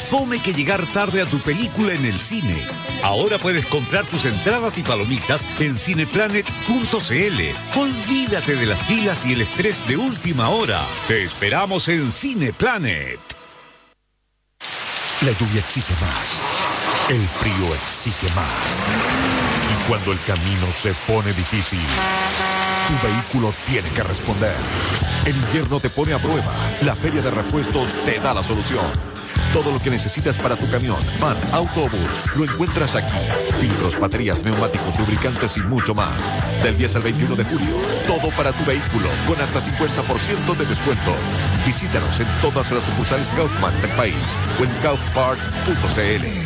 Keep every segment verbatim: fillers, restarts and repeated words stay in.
fome que llegar tarde a tu película en el cine. Ahora puedes comprar tus entradas y palomitas en cineplanet punto c l. Olvídate de las filas y el estrés de última hora. Te esperamos en Cineplanet. La lluvia exige más. El frío exige más. Y cuando el camino se pone difícil, tu vehículo tiene que responder. El invierno te pone a prueba. La Feria de Repuestos te da la solución. Todo lo que necesitas para tu camión, van, auto o bus, lo encuentras aquí. Filtros, baterías, neumáticos, lubricantes y mucho más. Del diez al veintiuno de julio, todo para tu vehículo, con hasta cincuenta por ciento de descuento. Visítanos en todas las sucursales Kaufman del país o en kaufparts punto c l.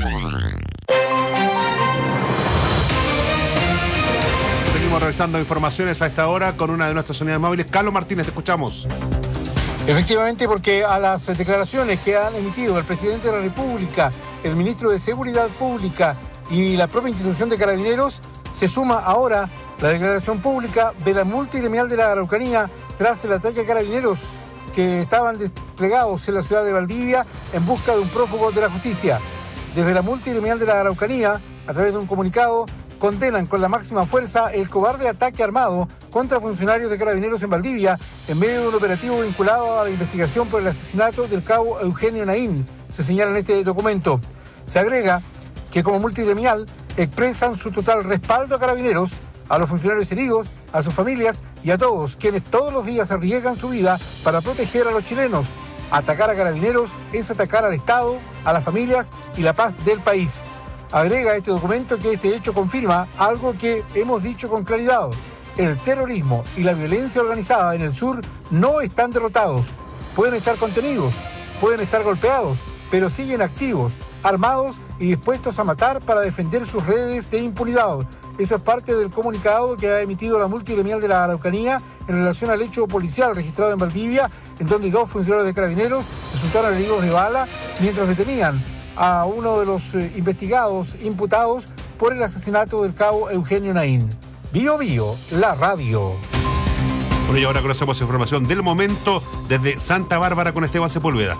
Seguimos revisando informaciones a esta hora con una de nuestras unidades móviles. Carlos Martínez, te escuchamos. Efectivamente, porque a las declaraciones que han emitido el presidente de la República, el ministro de Seguridad Pública y la propia institución de Carabineros, se suma ahora la declaración pública de la multigremial de la Araucanía tras el ataque a Carabineros que estaban desplegados en la ciudad de Valdivia en busca de un prófugo de la justicia. Desde la multigremial de la Araucanía, a través de un comunicado, condenan con la máxima fuerza el cobarde ataque armado contra funcionarios de Carabineros en Valdivia en medio de un operativo vinculado a la investigación por el asesinato del cabo Eugenio Naín, se señala en este documento. Se agrega que como multigremial expresan su total respaldo a Carabineros, a los funcionarios heridos, a sus familias y a todos quienes todos los días arriesgan su vida para proteger a los chilenos. Atacar a Carabineros es atacar al Estado, a las familias y la paz del país. Agrega este documento que este hecho confirma algo que hemos dicho con claridad. El terrorismo y la violencia organizada en el sur no están derrotados. Pueden estar contenidos, pueden estar golpeados, pero siguen activos, armados y dispuestos a matar para defender sus redes de impunidad. Eso es parte del comunicado que ha emitido la multigremial de la Araucanía en relación al hecho policial registrado en Valdivia, en donde dos funcionarios de Carabineros resultaron heridos de bala mientras detenían a uno de los eh, investigados, imputados por el asesinato del cabo Eugenio Naín. Bio Bio, la radio. Bueno, y ahora conocemos información del momento desde Santa Bárbara con Esteban Sepúlveda.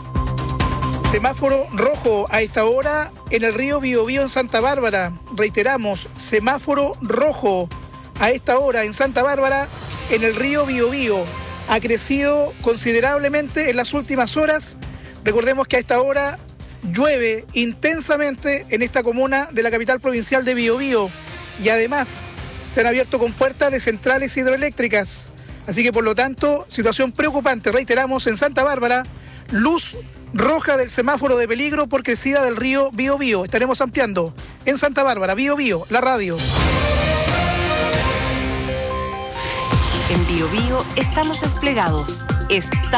Semáforo rojo a esta hora en el río Biobío en Santa Bárbara. Reiteramos, semáforo rojo a esta hora en Santa Bárbara en el río Biobío. Ha crecido considerablemente en las últimas horas. Recordemos que a esta hora llueve intensamente en esta comuna de la capital provincial de Biobío y además se han abierto compuertas de centrales hidroeléctricas. Así que por lo tanto, situación preocupante, reiteramos, en Santa Bárbara, luz roja del semáforo de peligro por crecida del río Biobío. Estaremos ampliando en Santa Bárbara, Biobío, la radio. En Biobío estamos desplegados. Está